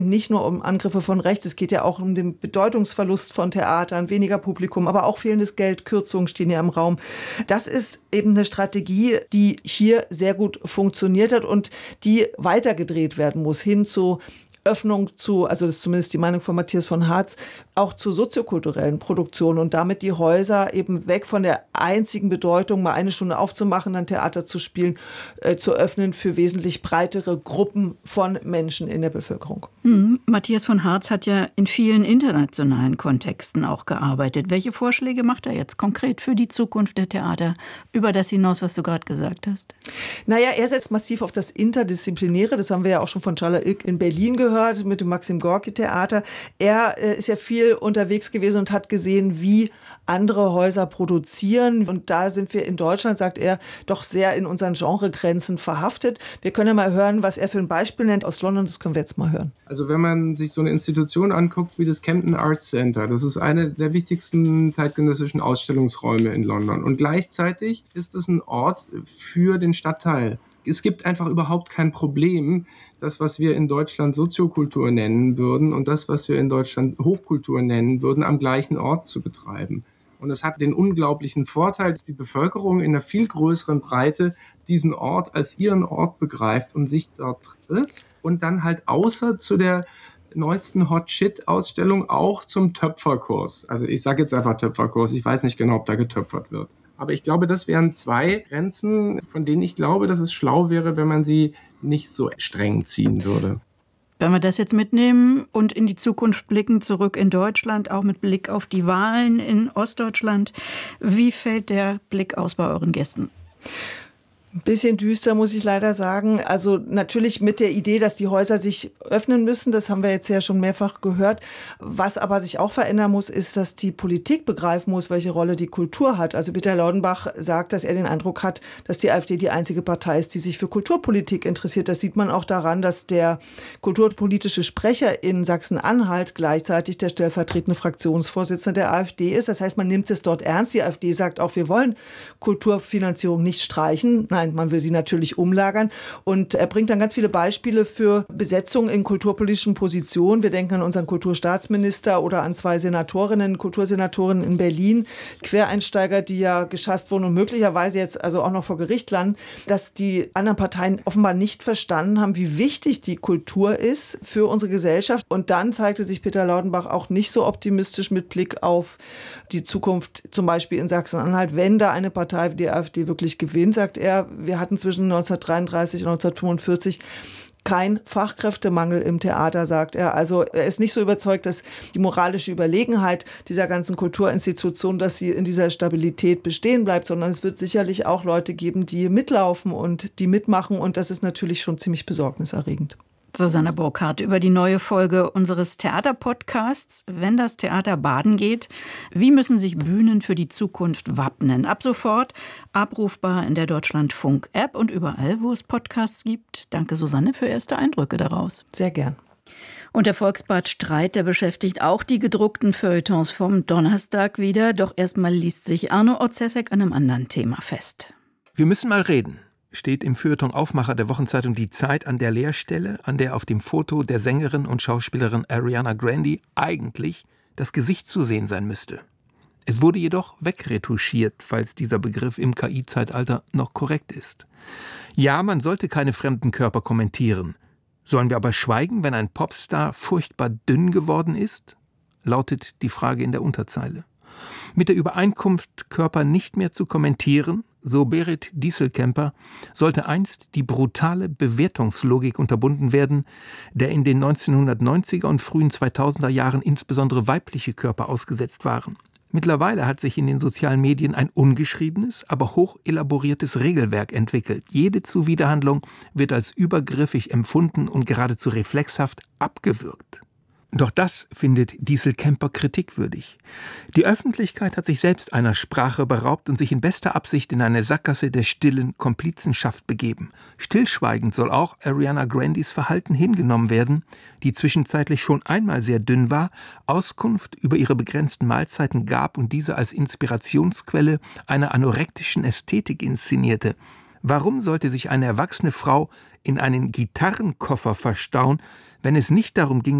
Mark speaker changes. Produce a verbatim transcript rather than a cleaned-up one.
Speaker 1: Nicht nur um Angriffe von rechts, es geht ja auch um den Bedeutungsverlust von Theatern, weniger Publikum, aber auch fehlendes Geld, Kürzungen stehen ja im Raum. Das ist eben eine Strategie, die hier sehr gut funktioniert hat und die weitergedreht werden muss, hin zu Öffnung zu, also das ist zumindest die Meinung von Matthias von Hartz, auch zu soziokulturellen Produktionen und damit die Häuser eben weg von der einzigen Bedeutung, mal eine Stunde aufzumachen, dann Theater zu spielen, äh, zu öffnen für wesentlich breitere Gruppen von Menschen in der Bevölkerung.
Speaker 2: Hm. Matthias von Hartz hat ja in vielen internationalen Kontexten auch gearbeitet. Welche Vorschläge macht er jetzt konkret für die Zukunft der Theater, über das hinaus, was du gerade gesagt hast?
Speaker 1: Naja, er setzt massiv auf das Interdisziplinäre, das haben wir ja auch schon von Charles Ilk in Berlin gehört. Gehört, mit dem Maxim Gorki Theater. Er äh, ist ja viel unterwegs gewesen und hat gesehen, wie andere Häuser produzieren. Und da sind wir in Deutschland, sagt er, doch sehr in unseren Genregrenzen verhaftet. Wir können ja mal hören, was er für ein Beispiel nennt aus London. Das können wir jetzt mal hören.
Speaker 3: Also wenn man sich so eine Institution anguckt wie das Camden Arts Center, das ist eine der wichtigsten zeitgenössischen Ausstellungsräume in London. Und gleichzeitig ist es ein Ort für den Stadtteil. Es gibt einfach überhaupt kein Problem, das, was wir in Deutschland Soziokultur nennen würden und das, was wir in Deutschland Hochkultur nennen würden, am gleichen Ort zu betreiben. Und es hat den unglaublichen Vorteil, dass die Bevölkerung in einer viel größeren Breite diesen Ort als ihren Ort begreift und sich dort trifft und dann halt außer zu der neuesten Hot-Shit-Ausstellung auch zum Töpferkurs. Also ich sage jetzt einfach Töpferkurs, ich weiß nicht genau, ob da getöpfert wird. Aber ich glaube, das wären zwei Grenzen, von denen ich glaube, dass es schlau wäre, wenn man sie nicht so streng ziehen würde.
Speaker 2: Wenn wir das jetzt mitnehmen und in die Zukunft blicken, zurück in Deutschland, auch mit Blick auf die Wahlen in Ostdeutschland, wie fällt der Blick aus bei euren Gästen?
Speaker 1: Ein bisschen düster, muss ich leider sagen. Also natürlich mit der Idee, dass die Häuser sich öffnen müssen. Das haben wir jetzt ja schon mehrfach gehört. Was aber sich auch verändern muss, ist, dass die Politik begreifen muss, welche Rolle die Kultur hat. Also Peter Laudenbach sagt, dass er den Eindruck hat, dass die AfD die einzige Partei ist, die sich für Kulturpolitik interessiert. Das sieht man auch daran, dass der kulturpolitische Sprecher in Sachsen-Anhalt gleichzeitig der stellvertretende Fraktionsvorsitzende der AfD ist. Das heißt, man nimmt es dort ernst. Die AfD sagt auch, wir wollen Kulturfinanzierung nicht streichen. Nein, man will sie natürlich umlagern. Und er bringt dann ganz viele Beispiele für Besetzung in kulturpolitischen Positionen. Wir denken an unseren Kulturstaatsminister oder an zwei Senatorinnen, Kultursenatorinnen in Berlin, Quereinsteiger, die ja geschasst wurden und möglicherweise jetzt also auch noch vor Gericht landen, dass die anderen Parteien offenbar nicht verstanden haben, wie wichtig die Kultur ist für unsere Gesellschaft. Und dann zeigte sich Peter Laudenbach auch nicht so optimistisch mit Blick auf die Zukunft, zum Beispiel in Sachsen-Anhalt. Wenn da eine Partei wie die AfD wirklich gewinnt, sagt er, wir hatten zwischen neunzehnhundertdreiunddreißig und neunzehnhundertfünfundvierzig kein Fachkräftemangel im Theater, sagt er. Also er ist nicht so überzeugt, dass die moralische Überlegenheit dieser ganzen Kulturinstitution, dass sie in dieser Stabilität bestehen bleibt, sondern es wird sicherlich auch Leute geben, die mitlaufen und die mitmachen. Und das ist natürlich schon ziemlich besorgniserregend.
Speaker 2: Susanne Burkhardt über die neue Folge unseres Theaterpodcasts Wenn das Theater baden geht. Wie müssen sich Bühnen für die Zukunft wappnen? Ab sofort abrufbar in der Deutschlandfunk-App und überall, wo es Podcasts gibt. Danke, Susanne, für erste Eindrücke daraus.
Speaker 1: Sehr gern.
Speaker 2: Und der Volksbad-Streit, der beschäftigt auch die gedruckten Feuilletons vom Donnerstag wieder. Doch erstmal liest sich Arno Otzesek an einem anderen Thema fest.
Speaker 4: Wir müssen mal reden. Steht im Feuilleton-Aufmacher der Wochenzeitung Die Zeit an der Leerstelle, an der auf dem Foto der Sängerin und Schauspielerin Ariana Grande eigentlich das Gesicht zu sehen sein müsste. Es wurde jedoch wegretuschiert, falls dieser Begriff im K I-Zeitalter noch korrekt ist. Ja, man sollte keine fremden Körper kommentieren. Sollen wir aber schweigen, wenn ein Popstar furchtbar dünn geworden ist? Lautet die Frage in der Unterzeile. Mit der Übereinkunft, Körper nicht mehr zu kommentieren, so Berit Dieselkemper, sollte einst die brutale Bewertungslogik unterbunden werden, der in den neunzehnhundertneunziger und frühen zweitausender Jahren insbesondere weibliche Körper ausgesetzt waren. Mittlerweile hat sich in den sozialen Medien ein ungeschriebenes, aber hoch elaboriertes Regelwerk entwickelt. Jede Zuwiderhandlung wird als übergriffig empfunden und geradezu reflexhaft abgewürgt. Doch das findet Dieselkemper kritikwürdig. Die Öffentlichkeit hat sich selbst einer Sprache beraubt und sich in bester Absicht in eine Sackgasse der stillen Komplizenschaft begeben. Stillschweigend soll auch Ariana Grandes Verhalten hingenommen werden, die zwischenzeitlich schon einmal sehr dünn war, Auskunft über ihre begrenzten Mahlzeiten gab und diese als Inspirationsquelle einer anorektischen Ästhetik inszenierte. Warum sollte sich eine erwachsene Frau in einen Gitarrenkoffer verstauen, wenn es nicht darum ginge,